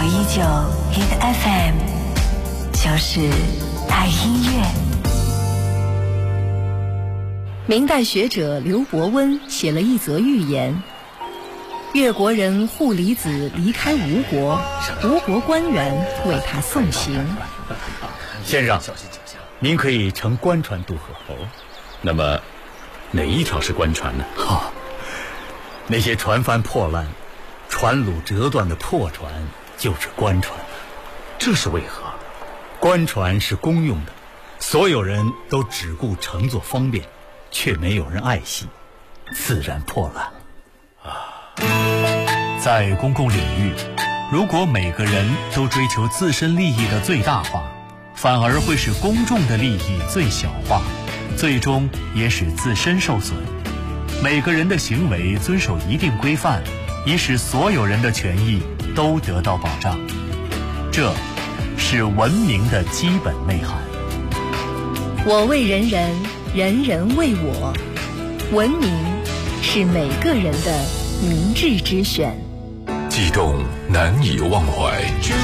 Hit FM 就是爱音乐。 明代学者刘伯温写了一则寓言：越国人户离子离开吴国，吴国官员为他送行。 先生，您可以乘官船渡河。 那么哪一条是官船呢？ 那些船帆破烂、船橹折断的破船就是官船。 这是为何？ 官船是公用的，所有人都只顾乘坐方便，却没有人爱惜，自然破烂。 在公共领域，如果每个人都追求自身利益的最大化，反而会使公众的利益最小化，最终也使自身受损。每个人的行为遵守一定规范，以使所有人的权益都得到保障。这是文明的基本内涵。 我为人人，人人为我。文明是每个人的明智之选。 悸动难以忘怀。